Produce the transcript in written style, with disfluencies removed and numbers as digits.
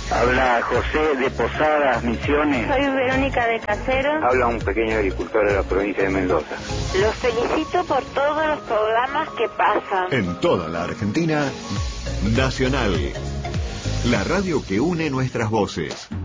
Habla José de Posadas, Misiones. Soy Verónica de Caseros. Habla un pequeño agricultor de la provincia de Mendoza. Los felicito por todos los programas que pasan. En toda la Argentina, Nacional. La radio que une nuestras voces.